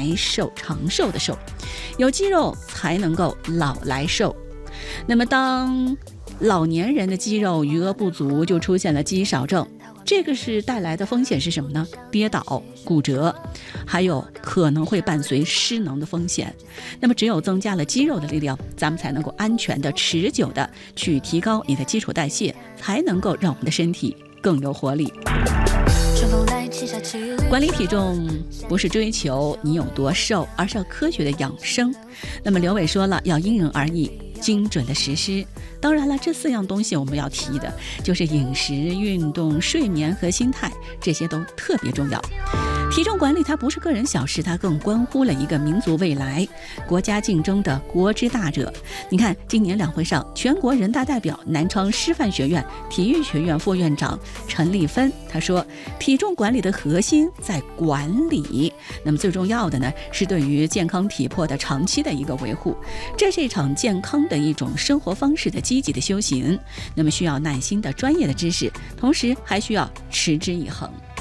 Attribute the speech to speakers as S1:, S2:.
S1: 来寿长寿的寿，有肌肉才能够老来寿。那么当老年人的肌肉余额不足，就出现了肌少症，这个是带来的风险是什么呢？跌倒、骨折，还有可能会伴随失能的风险。那么只有增加了肌肉的力量，咱们才能够安全的、持久的去提高你的基础代谢，才能够让我们的身体更有活力。管理体重不是追求你有多瘦，而是要科学的养生。那么刘伟说了，要因人而异，精准的实施。当然了，这4样东西我们要提的就是饮食、运动、睡眠和心态，这些都特别重要。体重管理它不是个人小事，它更关乎了一个民族未来、国家竞争的国之大者。你看，今年两会上，全国人大代表、南昌师范学院体育学院副院长陈丽芬他说，体重管理的核心在管理，那么最重要的呢，是对于健康体魄的长期的一个维护。这是一场健康的一种生活方式的积极的修行，那么需要耐心的专业的知识，同时还需要持之以恒。